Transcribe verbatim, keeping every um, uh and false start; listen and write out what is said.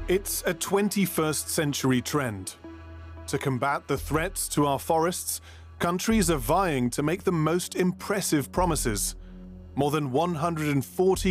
It's a twenty-first century trend. To combat the threats to our forests, countries are vying to make the most impressive promises. More than one hundred forty